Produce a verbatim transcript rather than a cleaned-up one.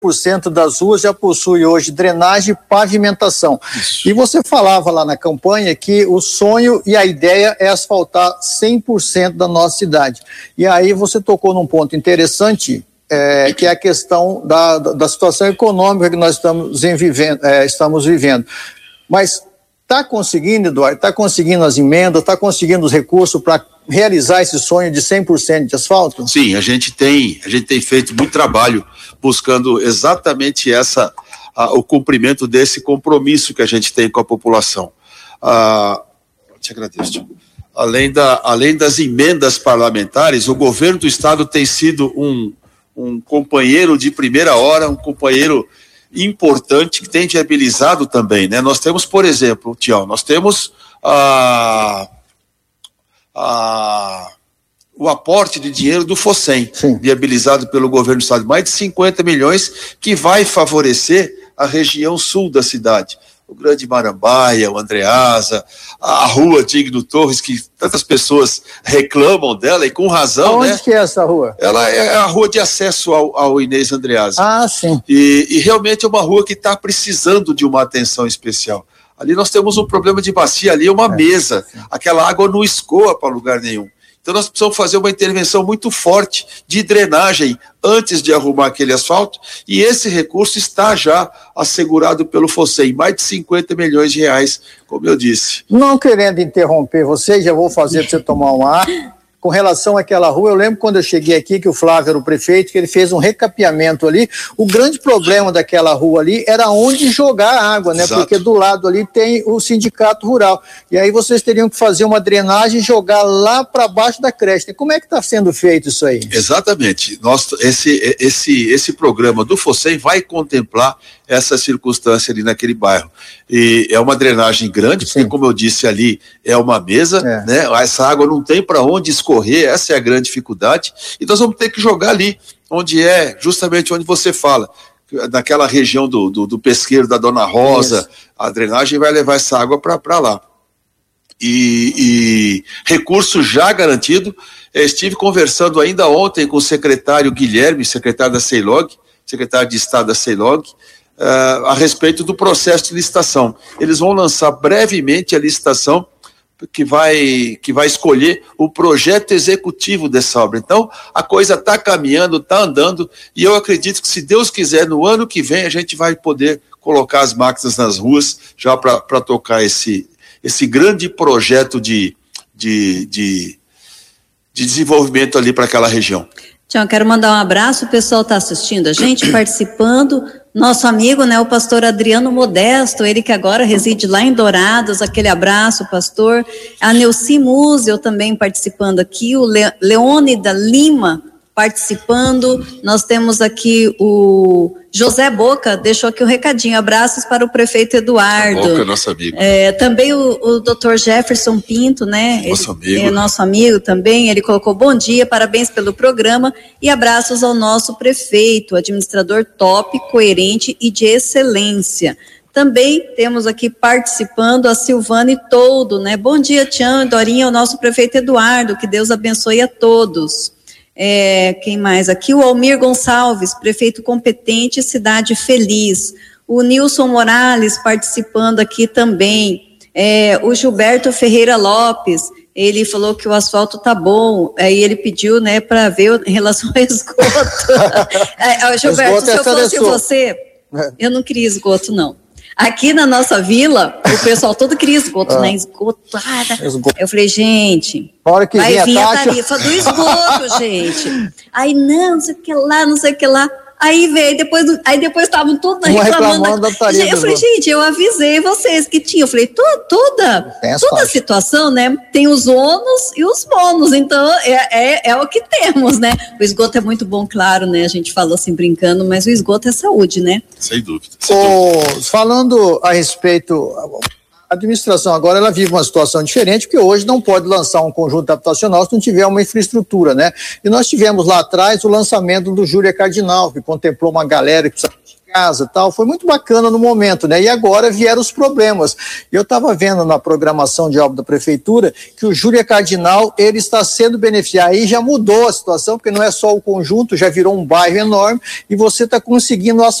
por cento das ruas já possui hoje drenagem e pavimentação. Isso. E você falava lá na campanha que o sonho e a ideia é asfaltar cem por cento da nossa cidade. E aí você tocou num ponto interessante, é, que é a questão da, da situação econômica que nós estamos, em vivendo, é, estamos vivendo. Mas está conseguindo, Eduardo? Está conseguindo as emendas? Está conseguindo os recursos para realizar esse sonho de cem por cento de asfalto? Sim, a gente tem, a gente tem feito muito trabalho buscando exatamente essa, a, o cumprimento desse compromisso que a gente tem com a população. Ah, te agradeço. Além, da, além das emendas parlamentares, o governo do estado tem sido um, um companheiro de primeira hora, um companheiro importante que tem viabilizado também, né? Nós temos, por exemplo, Tião, nós temos a, a o aporte de dinheiro do FOSEM, Sim. viabilizado pelo governo do estado, mais de cinquenta milhões, que vai favorecer a região sul da cidade. O Grande Marambaia, o Andreasa, a rua Digno Torres, que tantas pessoas reclamam dela, e com razão, Onde né? que é essa rua? Ela é a rua de acesso ao, ao Inês Andreasa. Ah, sim. E, e realmente é uma rua que está precisando de uma atenção especial. Ali nós temos um problema de bacia, ali é uma é, mesa. Sim. Aquela água não escoa para lugar nenhum. Então nós precisamos fazer uma intervenção muito forte de drenagem antes de arrumar aquele asfalto, e esse recurso está já assegurado pelo FOSEM, mais de cinquenta milhões de reais, como eu disse. Não querendo interromper você, já vou fazer para você tomar um ar. Com relação àquela rua, eu lembro quando eu cheguei aqui, que o Flávio era o prefeito, que ele fez um recapeamento ali. O grande problema daquela rua ali era onde jogar a água, né? Exato. Porque do lado ali tem o sindicato rural. E aí vocês teriam que fazer uma drenagem e jogar lá para baixo da creche. Como é que está sendo feito isso aí? Exatamente. Nós, esse, esse, esse programa do FOSEM vai contemplar essa circunstância ali naquele bairro. E é uma drenagem grande, Sim. porque, como eu disse ali, é uma mesa, é. né? Essa água não tem para onde escorrer, essa é a grande dificuldade, e nós vamos ter que jogar ali, onde é, justamente onde você fala, naquela região do, do, do pesqueiro da Dona Rosa, Isso. a drenagem vai levar essa água para lá. E, e recurso já garantido. Eu estive conversando ainda ontem com o secretário Guilherme, secretário da Ceilog, secretário de Estado da Ceilog, Uh, a respeito do processo de licitação. Eles vão lançar brevemente a licitação que vai, que vai escolher o projeto executivo dessa obra. Então, a coisa está caminhando, está andando, e eu acredito que, se Deus quiser, no ano que vem a gente vai poder colocar as máquinas nas ruas já para tocar esse, esse grande projeto de, de, de, de desenvolvimento ali para aquela região. Tião, quero mandar um abraço, o pessoal está assistindo a gente, participando. Nosso amigo, né, o pastor Adriano Modesto, ele que agora reside lá em Dourados, aquele abraço, pastor. A Neuci Múzio também participando aqui, o Le- Leônida Lima participando. Nós temos aqui o José Boca, deixou aqui um recadinho, abraços para o prefeito Eduardo. Boca, nosso amigo. É, também o, o doutor Jefferson Pinto, né? Nosso ele, amigo. É nosso amigo também, ele colocou bom dia, parabéns pelo programa e abraços ao nosso prefeito, administrador top, coerente e de excelência. Também temos aqui participando a Silvane Toldo, né? Bom dia, Tião, Dorinha, o nosso prefeito Eduardo, que Deus abençoe a todos. É, quem mais aqui? O Almir Gonçalves, prefeito competente, cidade feliz. O Nilson Morales participando aqui também. É, o Gilberto Ferreira Lopes, ele falou que o asfalto tá bom, aí ele pediu, né, para ver em relação ao esgoto. é, Gilberto, esgoto se eu fosse você, eu não queria esgoto, não. Aqui na nossa vila, o pessoal todo queria esgoto, ah. né? Esgoto, ah, esgoto. Eu falei, gente, hora que vai vir a, a tarifa do esgoto, gente. Aí, não, não sei o que lá, não sei o que lá. Aí veio, depois, aí depois estavam todos reclamando. reclamando da, da tarifa. Eu falei, gente, eu avisei vocês que tinha. Eu falei, toda, toda, toda a situação, né? Tem os ônus e os bônus. Então, é, é, é o que temos, né? O esgoto é muito bom, claro, né? A gente falou assim brincando, mas o esgoto é saúde, né? Sem dúvida. Sem o, dúvida. Falando a respeito... A administração agora ela vive uma situação diferente, porque hoje não pode lançar um conjunto habitacional se não tiver uma infraestrutura, né? E nós tivemos lá atrás o lançamento do Júlia Cardinal, que contemplou uma galera que precisava casa, tal, foi muito bacana no momento, né? E agora vieram os problemas. Eu estava vendo na programação de obra da prefeitura que o Júlia Cardinal, ele está sendo beneficiado, aí já mudou a situação, porque não é só o conjunto, já virou um bairro enorme, e você está conseguindo as